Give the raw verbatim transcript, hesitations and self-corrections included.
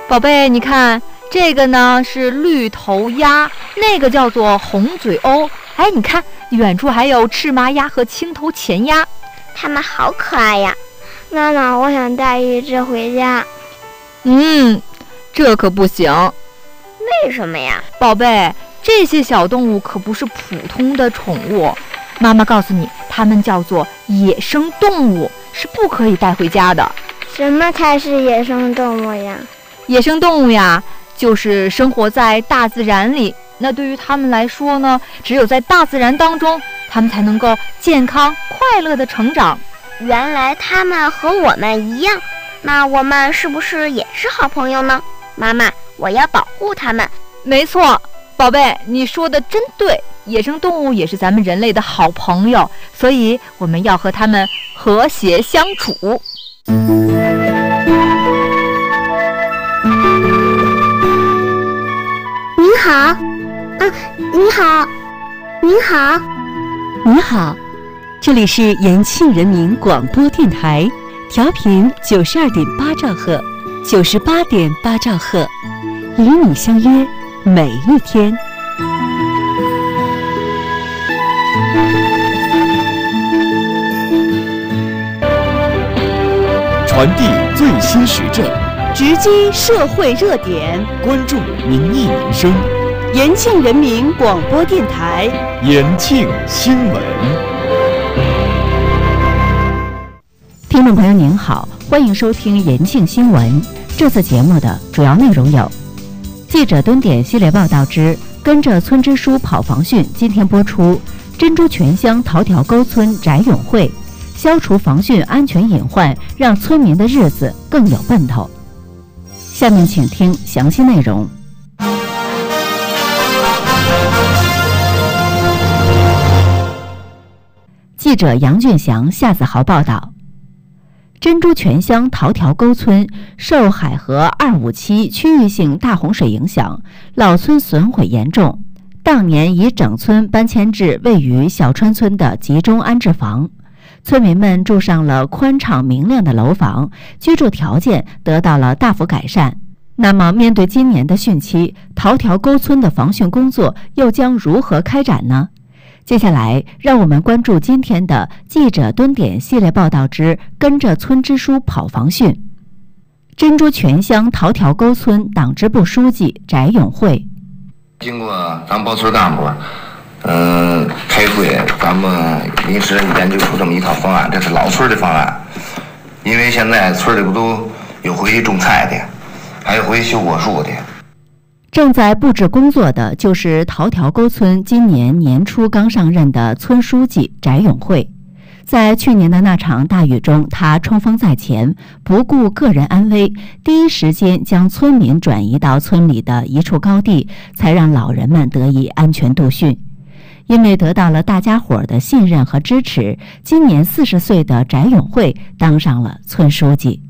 宝贝，你看这个呢是绿头鸭，那个叫做红嘴鸥。哎，你看远处还有赤麻鸭和青头前鸭， 它们好可爱呀！ 妈妈，我想带一只回家。 嗯，这可不行。 为什么呀？ 宝贝，这些小动物可不是普通的宠物，妈妈告诉你，它们叫做野生动物，是不可以带回家的。 什么才是野生动物呀？ 野生动物呀，就是生活在大自然里。那对于他们来说呢，只有在大自然当中，他们才能够健康快乐的成长。 原来他们和我们一样，那我们是不是也是好朋友呢？妈妈，我要保护他们。 没错，宝贝，你说的真对，野生动物也是咱们人类的好朋友，所以我们要和他们和谐相处。 您好，啊，你好，您好， 你好，这里是延庆人民广播电台，调频九十二点八兆赫，九十八点八兆赫，与你相约每一天。 传递最新时政， 直击社会热点， 关注民意民生。 延庆人民广播电台， 延庆新闻。 听众朋友您好，欢迎收听延庆新闻。这次节目的主要内容有：记者蹲点系列报道之跟着村支书跑防汛，今天播出；珍珠泉乡桃条沟村翟永会，消除防汛安全隐患，让村民的日子更有奔头。下面请听详细内容。记者杨俊祥、夏子豪报道：珍珠泉乡桃条沟村受海河二五七区域性大洪水影响，老村损毁严重。当年已整村搬迁至位于小川村的集中安置房，村民们住上了宽敞明亮的楼房，居住条件得到了大幅改善。那么，面对今年的汛期，桃条沟村的防汛工作又将如何开展呢？接下来，让我们关注今天的记者蹲点系列报道之跟着村支书跑防汛。珍珠泉乡桃条沟村党支部书记翟永会， 经过咱保村干部嗯、呃、开会，咱们临时研究出这么一套方案，这是老村的方案。因为现在村里不都有回种菜的，还有回修果树的。 正在布置工作的就是桃条沟村今年年初刚上任的村书记翟永会。在去年的那场大雨中，他冲锋在前，不顾个人安危，第一时间将村民转移到村里的一处高地，才让老人们得以安全度汛。因为得到了大家伙的信任和支持，今年四十岁的翟永会当上了村书记。